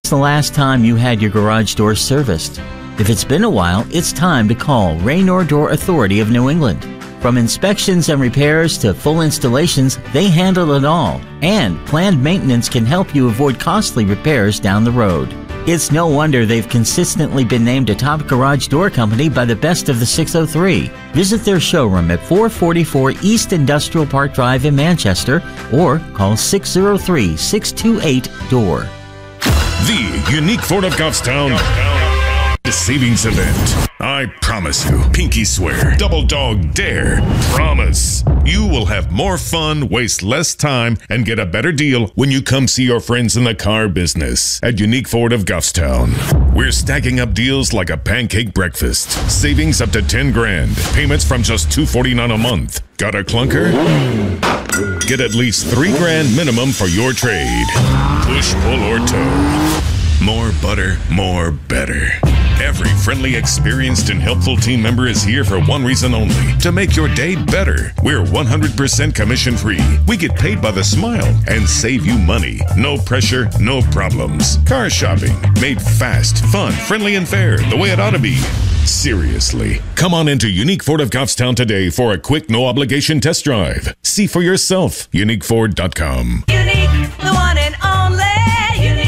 the last time you had your garage door serviced? If it's been a while, it's time to call Raynor Door Authority of New England. From inspections and repairs to full installations, they handle it all. And planned maintenance can help you avoid costly repairs down the road. It's no wonder they've consistently been named a top garage door company by the Best of the 603. Visit their showroom at 444 East Industrial Park Drive in Manchester or call 603-628-DOOR. The Unique Ford of Goffstown savings event. I promise you, pinky swear, double dog dare, promise. You will have more fun, waste less time, and get a better deal when you come see your friends in the car business at Unique Ford of Goffstown. We're stacking up deals like a pancake breakfast. Savings up to $10,000. Payments from just $249 a month. Got a clunker? Get at least $3,000 minimum for your trade. Push, pull, or tow. More butter, more better. Every friendly, experienced, and helpful team member is here for one reason only, to make your day better. We're 100% commission-free. We get paid by the smile and save you money. No pressure, no problems. Car shopping, made fast, fun, friendly, and fair, the way it ought to be. Seriously. Come on into Unique Ford of Goffstown today for a quick, no-obligation test drive. See for yourself. UniqueFord.com. Unique, the one and only Unique.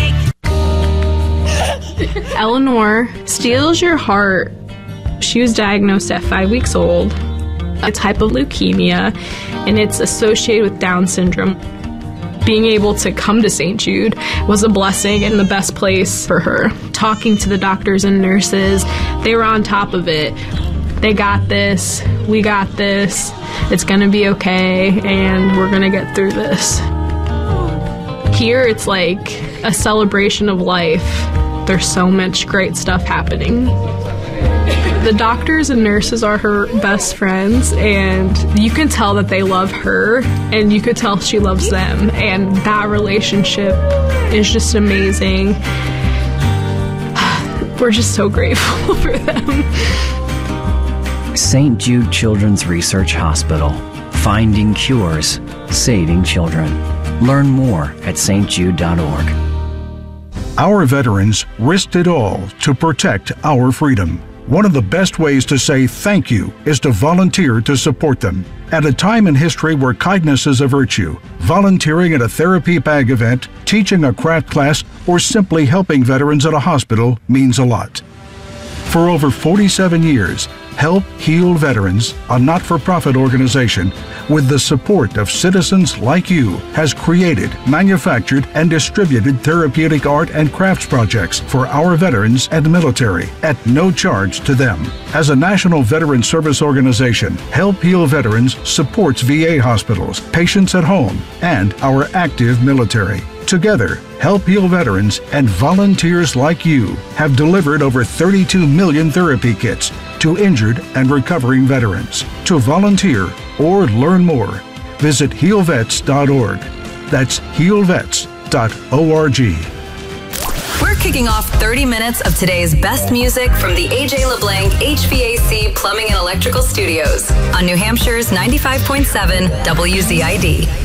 Eleanor steals your heart. She was diagnosed at 5 weeks old. A type of leukemia, and it's associated with Down syndrome. Being able to come to St. Jude was a blessing and the best place for her. Talking to the doctors and nurses, they were on top of it. They got this, we got this, it's gonna be okay, and we're gonna get through this. Here it's like a celebration of life. There's so much great stuff happening. The doctors and nurses are her best friends, and you can tell that they love her, and you could tell she loves them, and that relationship is just amazing. We're just so grateful for them. St. Jude Children's Research Hospital. Finding cures, saving children. Learn more at stjude.org. Our veterans risked it all to protect our freedom. One of the best ways to say thank you is to volunteer to support them. At a time in history where kindness is a virtue, volunteering at a therapy bag event, teaching a craft class, or simply helping veterans at a hospital means a lot. For over 47 years, Help Heal Veterans, a not-for-profit organization, with the support of citizens like you, has created, manufactured, and distributed therapeutic art and crafts projects for our veterans and military at no charge to them. As a national veteran service organization, Help Heal Veterans supports VA hospitals, patients at home, and our active military. Together, Help Heal Veterans and volunteers like you have delivered over 32 million therapy kits to injured and recovering veterans. To volunteer or learn more, visit healvets.org. That's healvets.org. We're kicking off 30 minutes of today's best music from the A.J. LeBlanc HVAC Plumbing and Electrical Studios on New Hampshire's 95.7 WZID.